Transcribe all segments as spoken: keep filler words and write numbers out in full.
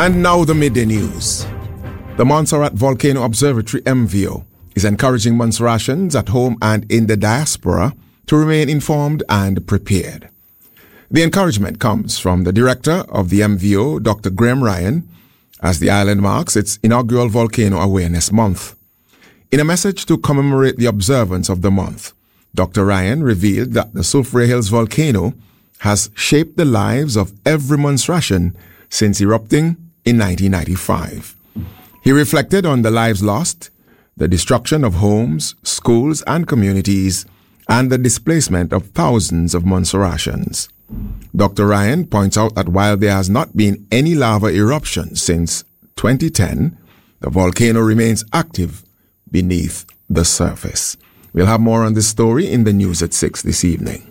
And now the midday news. The Montserrat Volcano Observatory M V O is encouraging Montserratians at home and in the diaspora to remain informed and prepared. The encouragement comes from the director of the M V O, Doctor Graham Ryan, as the island marks its inaugural Volcano Awareness Month. In a message to commemorate the observance of the month, Doctor Ryan revealed that the Soufriere Hills volcano has shaped the lives of every Montserratian since erupting in nineteen ninety-five. He reflected on the lives lost, the destruction of homes, schools, and communities, and the displacement of thousands of Montserratians. Doctor Ryan points out that while there has not been any lava eruption since twenty ten, the volcano remains active beneath the surface. We'll have more on this story in the news at six this evening.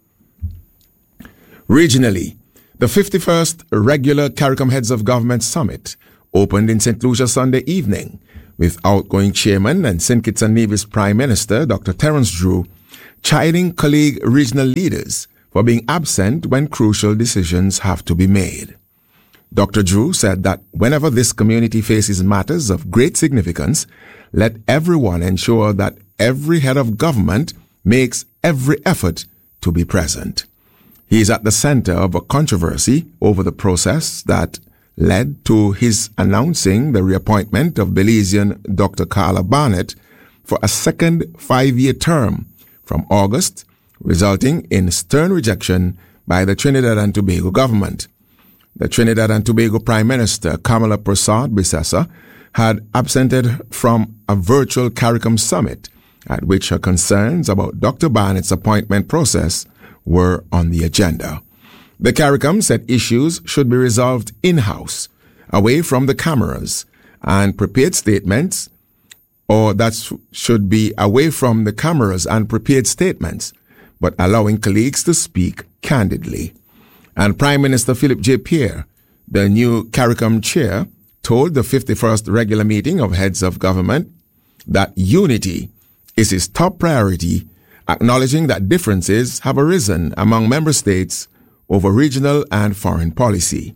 Regionally, the fifty-first regular CARICOM Heads of Government Summit opened in Saint Lucia Sunday evening with outgoing chairman and Saint Kitts and Nevis Prime Minister Doctor Terence Drew chiding colleague regional leaders for being absent when crucial decisions have to be made. Doctor Drew said that whenever this community faces matters of great significance, let everyone ensure that every head of government makes every effort to be present. He is at the center of a controversy over the process that led to his announcing the reappointment of Belizean Doctor Carla Barnett for a second five-year term from August, resulting in stern rejection by the Trinidad and Tobago government. The Trinidad and Tobago Prime Minister Kamala Prasad Bissessa had absented from a virtual CARICOM summit at which her concerns about Doctor Barnett's appointment process were on the agenda. The CARICOM said issues should be resolved in-house, away from the cameras, and prepared statements, or that should be away from the cameras and prepared statements, but allowing colleagues to speak candidly. And Prime Minister Philip J. Pierre, the new CARICOM chair, told the fifty-first regular meeting of heads of government that unity is his top priority, acknowledging that differences have arisen among member states over regional and foreign policy.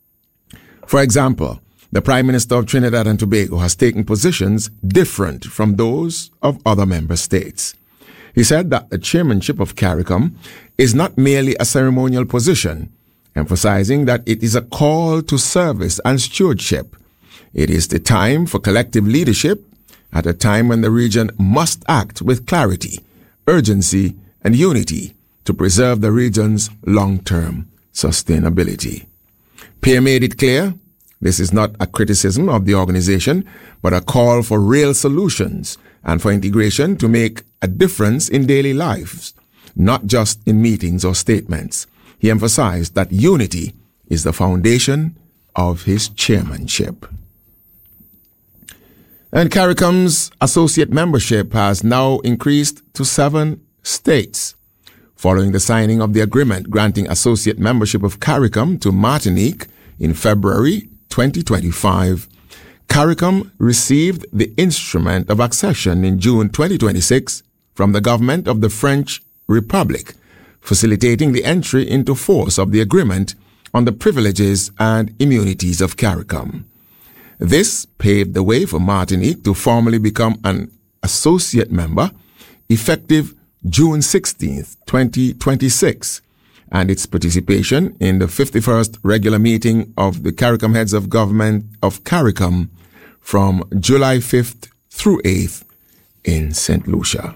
For example, the Prime Minister of Trinidad and Tobago has taken positions different from those of other member states. He said that the chairmanship of CARICOM is not merely a ceremonial position, emphasizing that it is a call to service and stewardship. It is the time for collective leadership at a time when the region must act with clarity, urgency, and unity to preserve the region's long-term sustainability. Pierre made it clear this is not a criticism of the organization, but a call for real solutions and for integration to make a difference in daily lives, not just in meetings or statements. He emphasized that unity is the foundation of his chairmanship. And CARICOM's associate membership has now increased to seven states. Following the signing of the agreement granting associate membership of CARICOM to Martinique in February twenty twenty-five, CARICOM received the instrument of accession in June twenty twenty-six from the government of the French Republic, facilitating the entry into force of the agreement on the privileges and immunities of CARICOM. This paved the way for Martinique to formally become an associate member effective June sixteenth, twenty twenty-six, and its participation in the fifty-first regular meeting of the CARICOM Heads of Government of CARICOM from July fifth through eighth in Saint Lucia.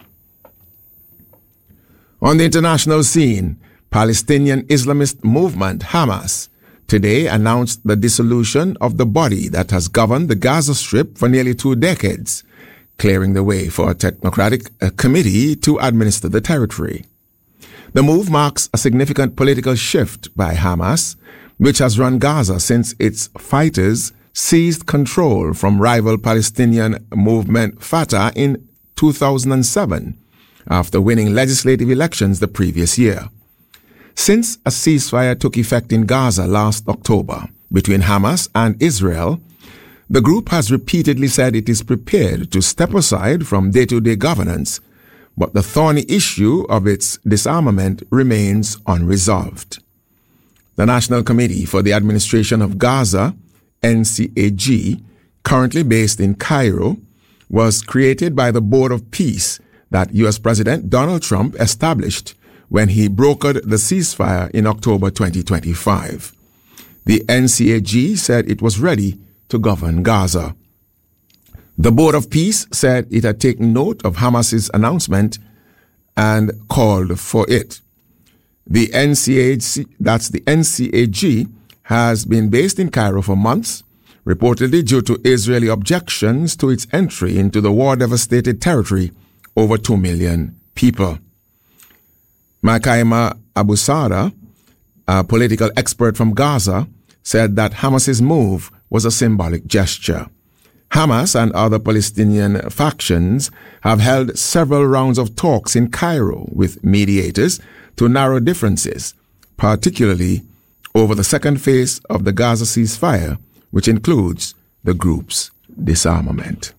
On the international scene, Palestinian Islamist movement Hamas today announced the dissolution of the body that has governed the Gaza Strip for nearly two decades, clearing the way for a technocratic uh, committee to administer the territory. The move marks a significant political shift by Hamas, which has run Gaza since its fighters seized control from rival Palestinian movement Fatah in two thousand seven, after winning legislative elections the previous year. Since a ceasefire took effect in Gaza last October between Hamas and Israel, the group has repeatedly said it is prepared to step aside from day-to-day governance, but the thorny issue of its disarmament remains unresolved. The National Committee for the Administration of Gaza N C A G, currently based in Cairo, was created by the Board of Peace that U S President Donald Trump established when he brokered the ceasefire in October twenty twenty-five. The N C A G said it was ready to govern Gaza. The Board of Peace said it had taken note of Hamas's announcement and called for it. The N C A G, that's the N C A G, has been based in Cairo for months, reportedly due to Israeli objections to its entry into the war-devastated territory over two million people. Makaima Abu Sada, a political expert from Gaza, said that Hamas's move was a symbolic gesture. Hamas and other Palestinian factions have held several rounds of talks in Cairo with mediators to narrow differences, particularly over the second phase of the Gaza ceasefire, which includes the group's disarmament.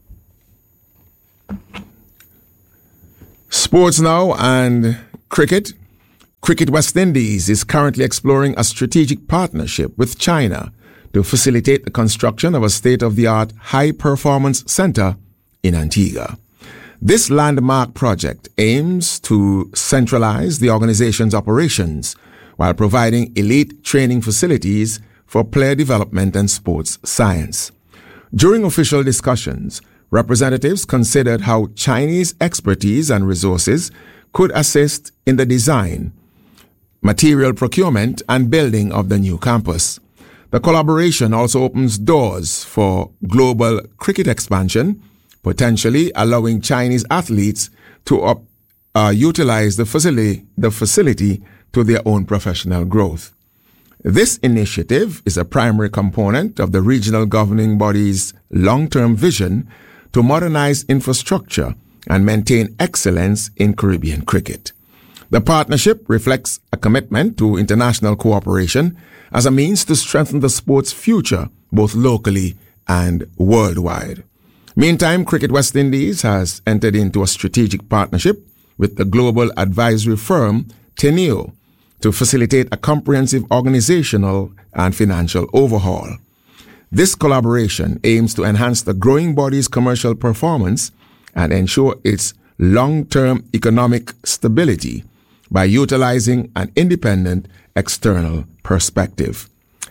Sports now and cricket. Cricket West Indies is currently exploring a strategic partnership with China to facilitate the construction of a state-of-the-art high-performance center in Antigua. This landmark project aims to centralize the organization's operations while providing elite training facilities for player development and sports science. During official discussions, representatives considered how Chinese expertise and resources could assist in the design, material procurement, and building of the new campus. The collaboration also opens doors for global cricket expansion, potentially allowing Chinese athletes to uh, uh, utilize the facility, the facility to their own professional growth. This initiative is a primary component of the regional governing body's long-term vision to modernize infrastructure and maintain excellence in Caribbean cricket. The partnership reflects a commitment to international cooperation as a means to strengthen the sport's future, both locally and worldwide. Meantime, Cricket West Indies has entered into a strategic partnership with the global advisory firm Teneo to facilitate a comprehensive organizational and financial overhaul. This collaboration aims to enhance the growing body's commercial performance and ensure its long-term economic stability by utilizing an independent external perspective.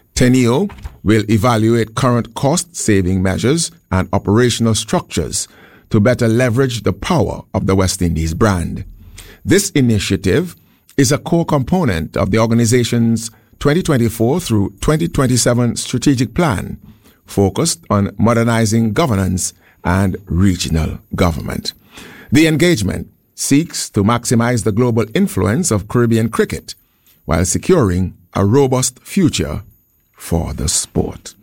Teneo will evaluate current cost-saving measures and operational structures to better leverage the power of the West Indies brand. This initiative is a core component of the organization's twenty twenty-four through twenty twenty-seven strategic plan, focused on modernizing governance and regional government. The engagement seeks to maximize the global influence of Caribbean cricket while securing a robust future for the sport.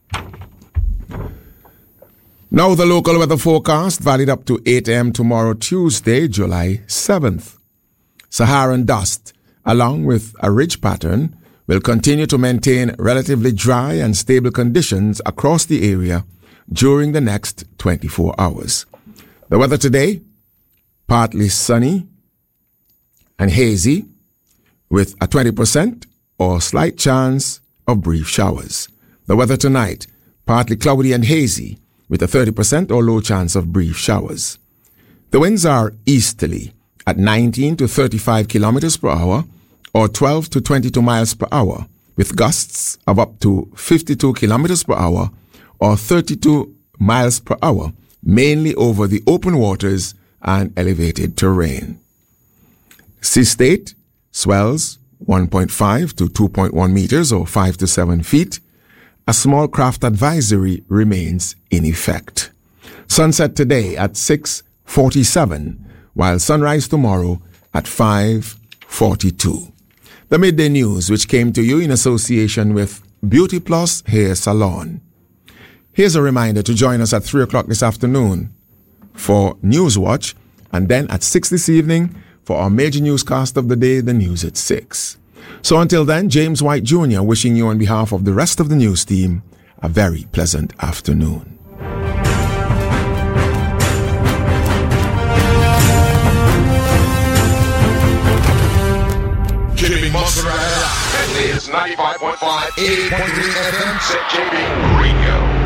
Now the local weather forecast, valid up to eight a.m. tomorrow, Tuesday, July seventh. Saharan dust, along with a ridge pattern, will continue to maintain relatively dry and stable conditions across the area during the next twenty-four hours. The weather today, partly sunny and hazy, with a twenty percent or slight chance of brief showers. The weather tonight, partly cloudy and hazy, with a thirty percent or low chance of brief showers. The winds are easterly at nineteen to thirty-five kilometers per hour or twelve to twenty-two miles per hour, with gusts of up to fifty-two kilometers per hour or thirty-two miles per hour, mainly over the open waters and elevated terrain. Sea state swells one point five to two point one meters or five to seven feet. A small craft advisory remains in effect. Sunset today at six forty-seven, while sunrise tomorrow at five forty-two. The midday news, which came to you in association with Beauty Plus Hair Salon. Here's a reminder to join us at three o'clock this afternoon for News Watch, and then at six this evening for our major newscast of the day, the news at six. So until then, James White Junior wishing you on behalf of the rest of the news team a very pleasant afternoon. Jimmy Mozzarella. is ninety-five point five, eighty point three F M, Z J B Radio.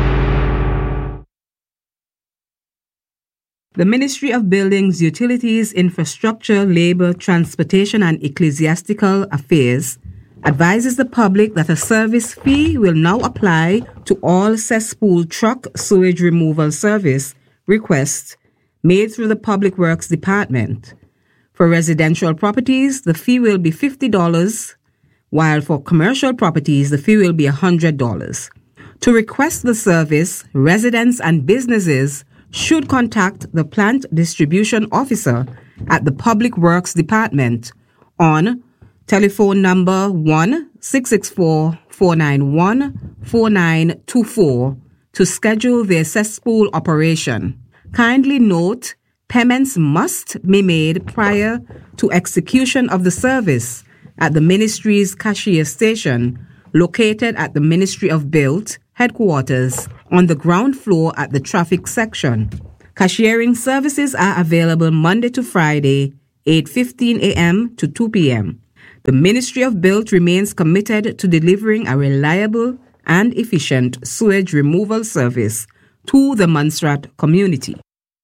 The Ministry of Buildings, Utilities, Infrastructure, Labor, Transportation and Ecclesiastical Affairs advises the public that a service fee will now apply to all cesspool truck sewage removal service requests made through the Public Works Department. For residential properties, the fee will be fifty dollars, while for commercial properties, the fee will be one hundred dollars. To request the service, residents and businesses should contact the plant distribution officer at the Public Works Department on telephone number one six six four, four nine one, four nine two four to schedule their cesspool operation. Kindly note, payments must be made prior to execution of the service at the Ministry's cashier station located at the Ministry of Build headquarters on the ground floor at the traffic section. Cashiering services are available Monday to Friday, eight fifteen a.m. to two p.m. The Ministry of Build remains committed to delivering a reliable and efficient sewage removal service to the Montserrat community.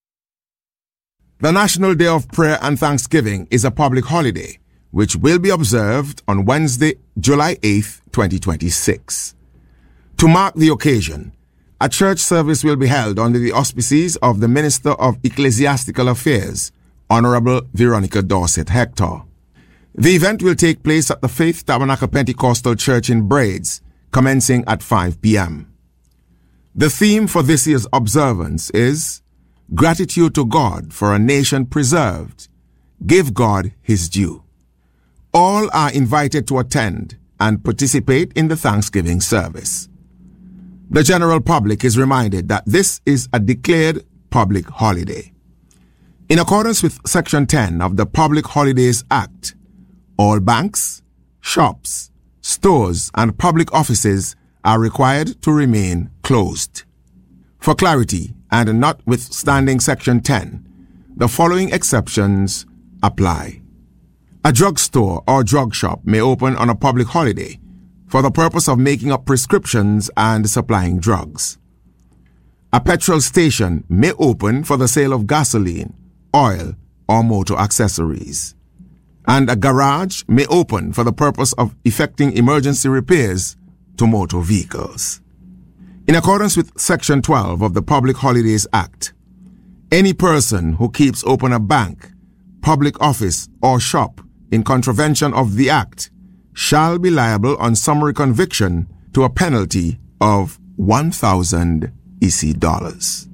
The National Day of Prayer and Thanksgiving is a public holiday, which will be observed on Wednesday, July eighth, twenty twenty-six. To mark the occasion, a church service will be held under the auspices of the Minister of Ecclesiastical Affairs, Honorable Veronica Dorset Hector. The event will take place at the Faith Tabernacle Pentecostal Church in Braids, commencing at five p.m. The theme for this year's observance is Gratitude to God for a Nation Preserved. Give God His due. All are invited to attend and participate in the Thanksgiving service. The general public is reminded that this is a declared public holiday. In accordance with Section ten of the Public Holidays Act, all banks, shops, stores, and public offices are required to remain closed. For clarity, and notwithstanding Section ten, the following exceptions apply. A drugstore or drug shop may open on a public holiday for the purpose of making up prescriptions and supplying drugs. A petrol station may open for the sale of gasoline, oil, or motor accessories. And a garage may open for the purpose of effecting emergency repairs to motor vehicles. In accordance with Section twelve of the Public Holidays Act, any person who keeps open a bank, public office, or shop in contravention of the Act shall be liable on summary conviction to a penalty of one thousand E C dollars.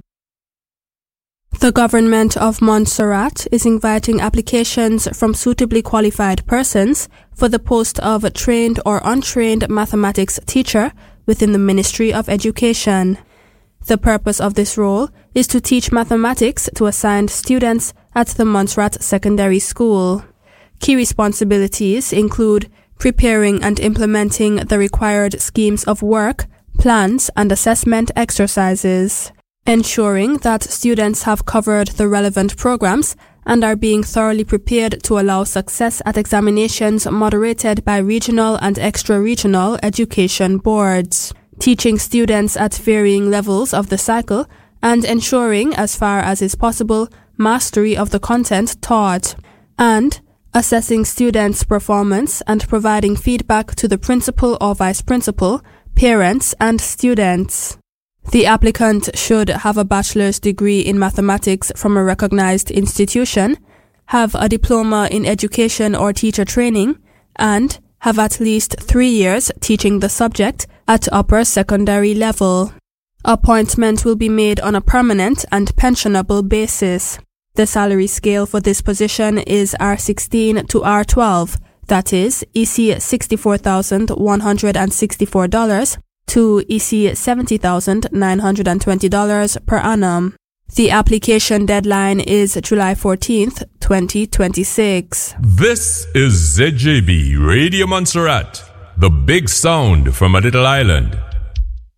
The government of Montserrat is inviting applications from suitably qualified persons for the post of a trained or untrained mathematics teacher within the Ministry of Education. The purpose of this role is to teach mathematics to assigned students at the Montserrat Secondary School. Key responsibilities include preparing and implementing the required schemes of work, plans, and assessment exercises, ensuring that students have covered the relevant programs and are being thoroughly prepared to allow success at examinations moderated by regional and extra-regional education boards, teaching students at varying levels of the cycle, and ensuring, as far as is possible, mastery of the content taught, and assessing students' performance and providing feedback to the principal or vice principal, parents, and students. The applicant should have a bachelor's degree in mathematics from a recognized institution, have a diploma in education or teacher training, and have at least three years teaching the subject at upper secondary level. Appointment will be made on a permanent and pensionable basis. The salary scale for this position is R sixteen to R twelve, that is, E C sixty-four thousand one hundred sixty-four dollars to E C seventy thousand nine hundred twenty dollars per annum. The application deadline is July fourteenth, twenty twenty-six. This is Z J B Radio Montserrat, the big sound from a little island.